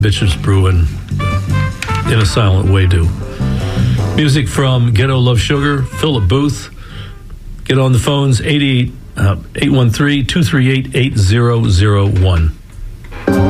Bitches Brewing in a silent way do. Music from Ghetto Love Sugar, Philip Booth. Get on the phones, 813-238-8001.